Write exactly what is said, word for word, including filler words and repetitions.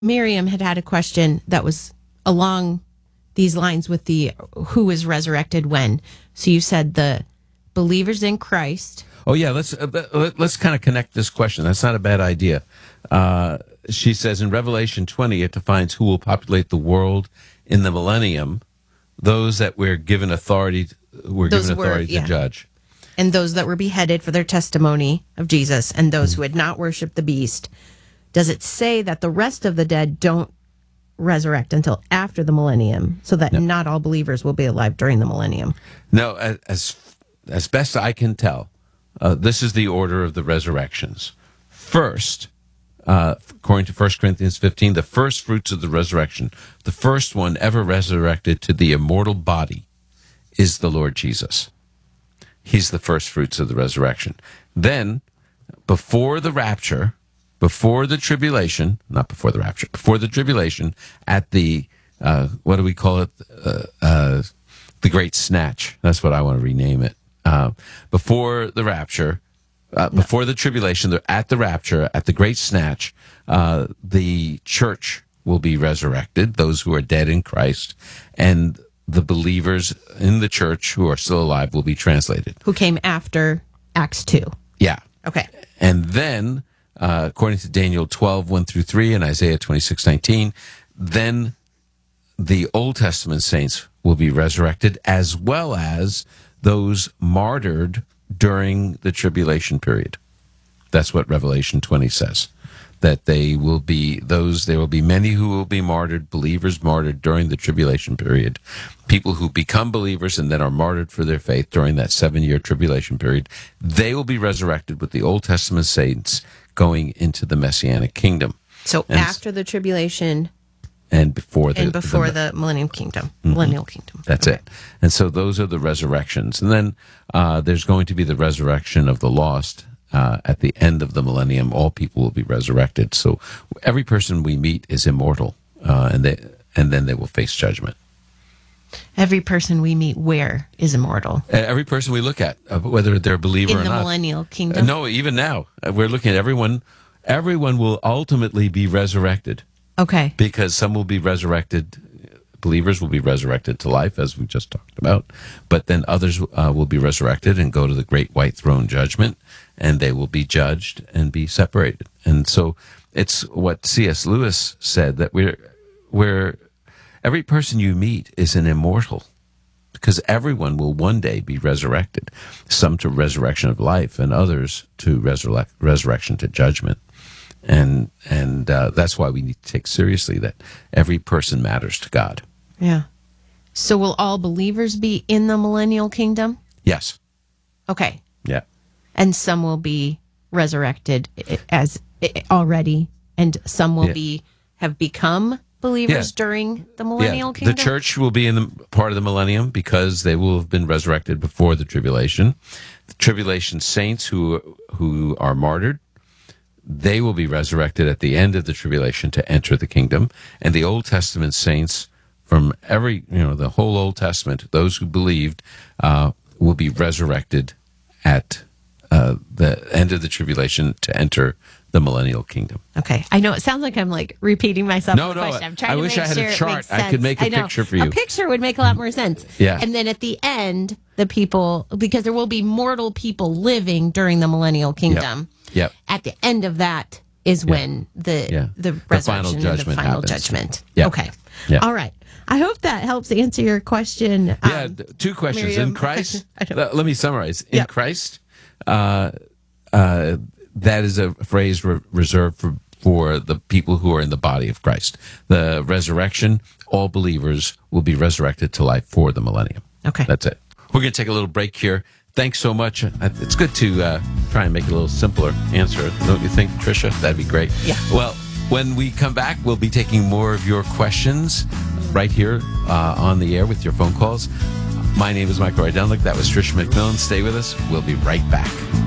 Miriam had had a question that was along these lines with the who is resurrected when. So you said the believers in Christ. Oh, yeah, let's uh, let's kind of connect this question. That's not a bad idea. Uh, she says in Revelation twenty, it defines who will populate the world in the millennium, those that we're given authority, we're Those given were- authority yeah. to judge. And those that were beheaded for their testimony of Jesus, and those who had not worshipped the beast. Does it say that the rest of the dead don't resurrect until after the millennium, so that No. not all believers will be alive during the millennium? No, as as best I can tell, uh, this is the order of the resurrections. First, uh, according to First Corinthians fifteen, the first fruits of the resurrection, the first one ever resurrected to the immortal body, is the Lord Jesus. He's the first fruits of the resurrection. Then, before the rapture, before the tribulation, not before the rapture, before the tribulation, at the, uh, what do we call it? Uh, uh, the Great Snatch. That's what I want to rename it. Uh, before the rapture, uh, before the tribulation, they're at the rapture, at the Great Snatch, uh, the church will be resurrected, those who are dead in Christ, and the believers in the church who are still alive will be translated. Who came after Acts two. Yeah. Okay. And then, uh, according to Daniel twelve, one through three, and Isaiah twenty-six, nineteen, then the Old Testament saints will be resurrected, as well as those martyred during the tribulation period. That's what Revelation twenty says. That they will be those, there will be many who will be martyred, believers martyred during the tribulation period. People who become believers and then are martyred for their faith during that seven-year tribulation period. They will be resurrected with the Old Testament saints going into the Messianic kingdom. So And- after the tribulation And before the and before the, the, millennium kingdom, millennial kingdom. That's Okay. it. And so those are the resurrections. And then uh, there's going to be the resurrection of the lost. Uh, at the end of the millennium, all people will be resurrected. So every person we meet is immortal, uh, and they and then they will face judgment. Every person we meet where is immortal? Uh, Every person we look at, uh, whether they're a believer In or the not. millennial Uh, kingdom? no, even now uh, we're looking at everyone. Everyone will ultimately be resurrected Okay. because some will be resurrected. Believers will be resurrected to life, as we just talked about, but then others uh, will be resurrected and go to the great white throne judgment, and they will be judged and be separated. And so it's what C S Lewis said, that we're, we're every person you meet is an immortal, because everyone will one day be resurrected, some to resurrection of life and others to resurrect, resurrection to judgment. And and uh, that's why we need to take seriously that every person matters to God. Yeah. So will all believers be in the millennial kingdom? Yes. Okay. Yeah. And some will be resurrected i- as i- already, and some will Yeah. be have become believers Yeah. during the millennial Yeah. kingdom. The church will be in the part of the millennium because they will have been resurrected before the tribulation. The tribulation saints who who are martyred, they will be resurrected at the end of the tribulation to enter the kingdom. And the Old Testament saints from every, you know, the whole Old Testament, those who believed, uh, will be resurrected at uh, the end of the tribulation to enter the millennial kingdom. Okay. I know it sounds like I'm like repeating myself. No, with the no, question. I'm trying I to wish make I had a sure it chart. makes I could sense. make a I know. picture for you. A picture would make a lot more sense. Yeah. And then at the end, the people, because there will be mortal people living during the millennial kingdom. Yep. At the end of that is when the Yeah. the The resurrection final and judgment the final happens. judgment. Yeah. Okay. Yeah. All right. I hope that helps answer your question. Yeah, Um, th- two questions. Miriam, In Christ, I don't- let, let me summarize. In Yeah. Christ, uh, uh, that is a phrase re- reserved for, for the people who are in the body of Christ. The resurrection, all believers will be resurrected to life for the millennium. Okay. That's it. We're going to take a little break here. Thanks so much. Uh, It's good to uh, try and make it a little simpler answer, don't you think, Tricia? That'd be great. Yeah. Well, when we come back, we'll be taking more of your questions right here uh, on the air with your phone calls. My name is Michael Rydelnik. That was Tricia McMillan. Stay with us. We'll be right back.